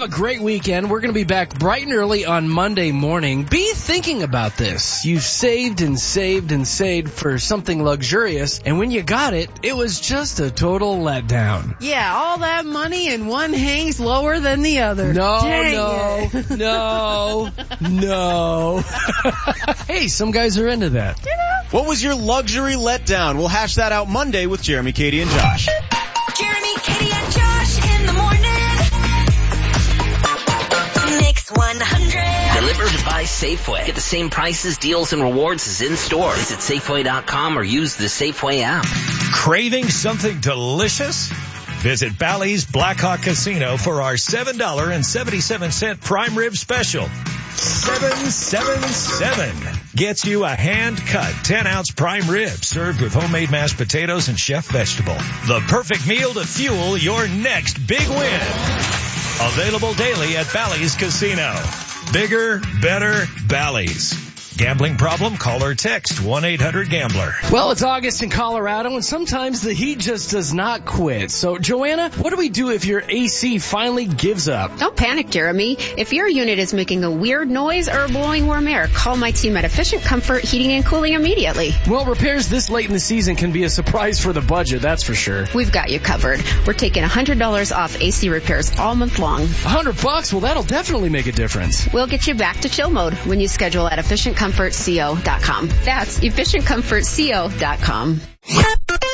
a great weekend. We're going to be back bright and early on Monday morning. Be thinking about this. You've saved and saved and saved for something luxurious, and when you got it, it was just a total letdown. Yeah, all that money and one hangs lower than the other. No. Hey, some guys are into that. What was your luxury letdown? We'll hash that out Monday with Jeremy, Katie, and Josh. Jeremy, Katie, and Josh in the morning. Mix 100. Delivered by Safeway. Get the same prices, deals, and rewards as in-store. Visit Safeway.com or use the Safeway app. Craving something delicious? Visit Bally's Blackhawk Casino for our $7.77 prime rib special. 777 gets you a hand-cut 10-ounce prime rib served with homemade mashed potatoes and chef vegetable. The perfect meal to fuel your next big win. Available daily at Bally's Casino. Bigger, better, Bally's. Gambling problem? Call or text 1-800-GAMBLER. Well, it's August in Colorado, and sometimes the heat just does not quit. So, Joanna, what do we do if your AC finally gives up? Don't panic, Jeremy. If your unit is making a weird noise or blowing warm air, call my team at Efficient Comfort Heating and Cooling immediately. Well, repairs this late in the season can be a surprise for the budget, that's for sure. We've got you covered. We're taking $100 off AC repairs all month long. $100? Well, that'll definitely make a difference. We'll get you back to chill mode when you schedule at EfficientComfortCo.com. That's EfficientComfortCo.com.